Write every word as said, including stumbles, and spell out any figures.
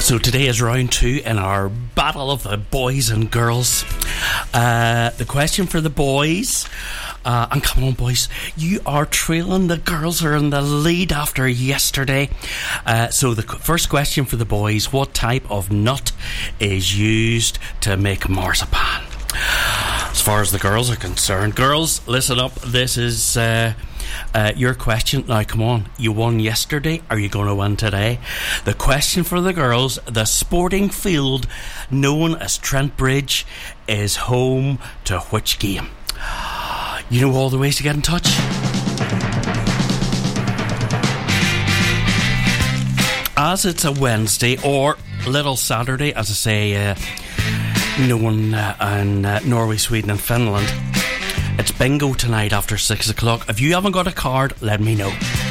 So today is round two in our battle of the boys and girls. Uh, the question for the boys, uh, and come on boys, you are trailing, the girls are in the lead after yesterday. Uh, so the first question for the boys, what type of nut is used to make marzipan? As far as the girls are concerned, girls, listen up, this is uh, uh, your question. Now come on, you won yesterday, are you going to win today? The question for the girls, the sporting field known as Trent Bridge is home to which game? You know all the ways to get in touch. As it's a Wednesday or Little Saturday, as I say, uh, no one uh, in uh, Norway, Sweden and Finland, it's bingo tonight after six o'clock. If you haven't got a card, let me know.